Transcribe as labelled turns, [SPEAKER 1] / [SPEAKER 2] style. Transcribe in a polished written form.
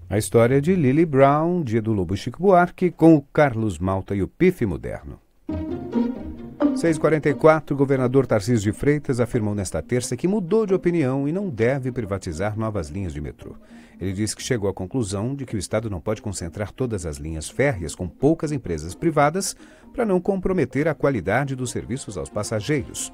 [SPEAKER 1] A história de Lily Brown, Dia do Lobo e Chico Buarque, com o Carlos Malta e o Pife Moderno. 6h44, o governador Tarcísio de Freitas afirmou nesta terça que mudou de opinião e não deve privatizar novas linhas de metrô. Ele disse que chegou à conclusão de que o Estado não pode concentrar todas as linhas férreas com poucas empresas privadas para não comprometer a qualidade dos serviços aos passageiros.